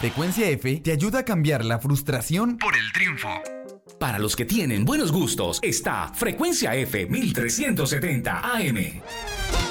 Frecuencia F te ayuda a cambiar la frustración por el triunfo. Para los que tienen buenos gustos, está Frecuencia F 1370 AM.